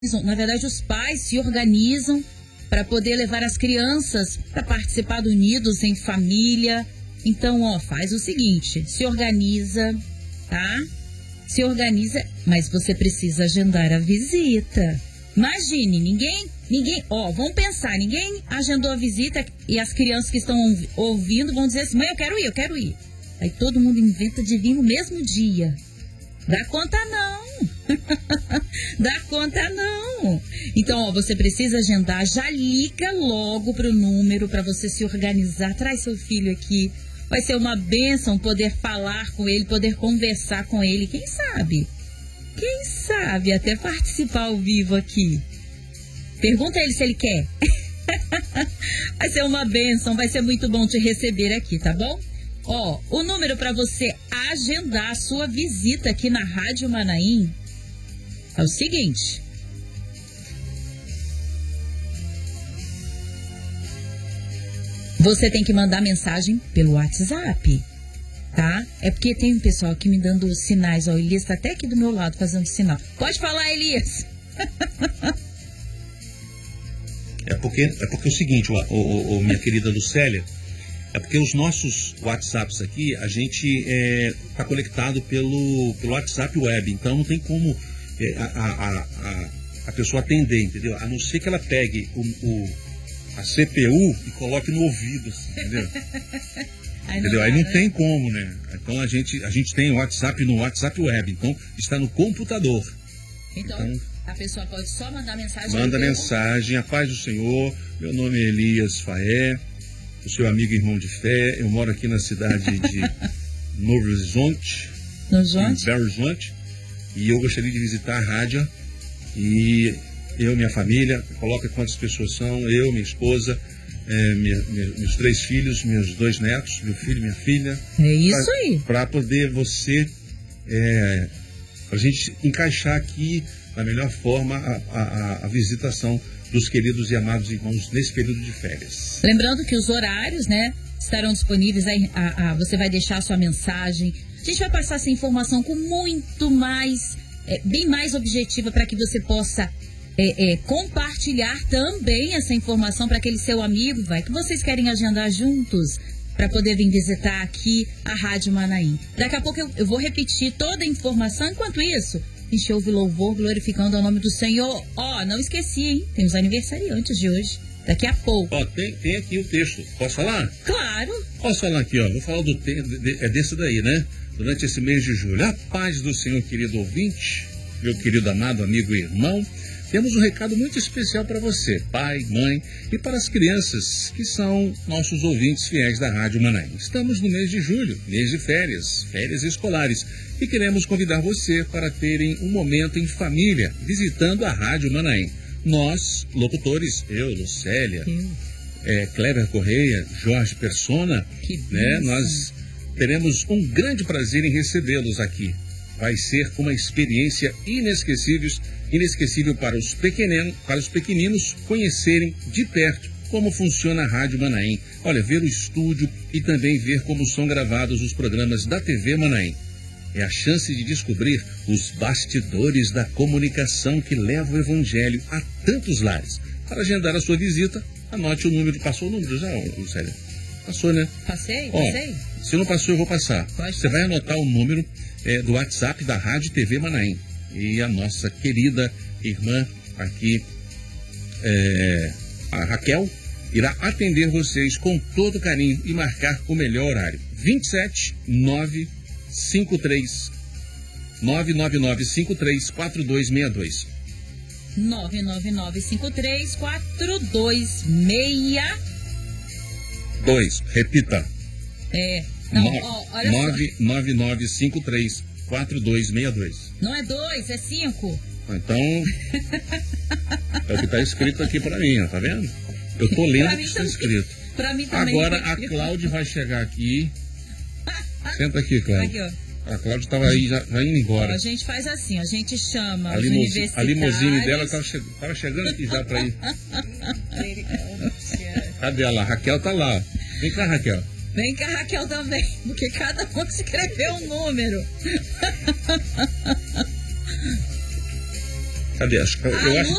Na verdade, os pais se organizam para poder levar as crianças para participar do Unidos em Família. Então, faz o seguinte, se organiza, tá? Se organiza, mas você precisa agendar a visita. Imagine, ninguém, vamos pensar, ninguém agendou a visita e as crianças que estão ouvindo vão dizer assim, mãe, eu quero ir. Aí todo mundo inventa de vir no mesmo dia. Dá conta não. Dá conta não. Então, você precisa agendar, já liga logo pro número para você se organizar. Traz seu filho aqui. Vai ser uma bênção poder falar com ele, poder conversar com ele. Quem sabe? Quem sabe até participar ao vivo aqui. Pergunta a ele se ele quer. Vai ser uma bênção, vai ser muito bom te receber aqui, tá bom? O número para você agendar a sua visita aqui na Rádio Manaim é o seguinte. Você tem que mandar mensagem pelo WhatsApp, tá? É porque tem um pessoal aqui me dando sinais. O Elias tá até aqui do meu lado fazendo sinal. Pode falar, Elias. É porque é o seguinte, minha querida Lucélia, é porque os nossos WhatsApps aqui, a gente tá conectado pelo WhatsApp web, então não tem como a pessoa atender, entendeu? A não ser que ela pegue a CPU e coloque no ouvido, assim, entendeu? Entendeu? Aí não tem como, né? Então a gente tem o WhatsApp no WhatsApp web, então está no computador. Então a pessoa pode só mandar mensagem. Manda mensagem, a paz do Senhor, meu nome é Elias Faé, o seu amigo e irmão de fé, eu moro aqui na cidade de Novo Horizonte, em Belo Horizonte, e eu gostaria de visitar a rádio, e eu, minha família, coloca quantas pessoas são, eu, minha esposa, meus 3 filhos, meus 2 netos, meu filho e minha filha. É isso aí. Para poder pra gente encaixar aqui da melhor forma a visitação dos queridos e amados irmãos nesse período de férias. Lembrando que os horários, né, estarão disponíveis, aí você vai deixar a sua mensagem. A gente vai passar essa informação com muito mais, bem mais objetiva para que você possa compartilhar também essa informação para aquele seu amigo, vai, que vocês querem agendar juntos para poder vir visitar aqui a Rádio Manaim. Daqui a pouco eu vou repetir toda a informação. Enquanto isso, a gente ouve louvor glorificando o nome do Senhor. Não esqueci, hein? Tem os aniversariantes de hoje. Daqui a pouco. Tem aqui o texto. Posso falar? Claro. Posso falar aqui, Vou falar desse daí, né? Durante esse mês de julho. A paz do Senhor, querido ouvinte, meu querido amado amigo e irmão. Temos um recado muito especial para você, pai, mãe, e para as crianças que são nossos ouvintes fiéis da Rádio Manaim. Estamos no mês de julho, mês de férias escolares, e queremos convidar você para terem um momento em família, visitando a Rádio Manaim. Nós, locutores, eu, Lucélia, Cléber Correia, Jorge Persona, né, nós teremos um grande prazer em recebê-los aqui. Vai ser uma experiência inesquecível para os pequeninos conhecerem de perto como funciona a Rádio Manaim. Olha, ver o estúdio e também ver como são gravados os programas da TV Manaim. É a chance de descobrir os bastidores da comunicação que leva o Evangelho a tantos lares. Para agendar a sua visita, anote o número. Passou o número já, Lucélia? Passou, né? Passei. Se não passou, eu vou passar. Você vai anotar o número do WhatsApp da Rádio TV Manaim. E a nossa querida irmã aqui, a Raquel, irá atender vocês com todo carinho e marcar o melhor horário. 27 953 99953 4262. 99953 4262. Repita. Olha 99953 4262. Não é 2, é 5. Então, é o que está escrito aqui para mim, tá vendo? Eu tô lendo o que está escrito. Pra mim também. Agora a Cláudia vai chegar aqui. Senta aqui, Cláudia. Aqui, A Cláudia estava aí, já indo embora. A gente faz assim, a gente chama os universitários. A limusine dela estava chegando aqui já para ir. Cadê ela? A Raquel tá lá. Vem cá, Raquel. Vem cá, Raquel, também, porque cada um escreveu um número. Cadê? Eu Alô, acho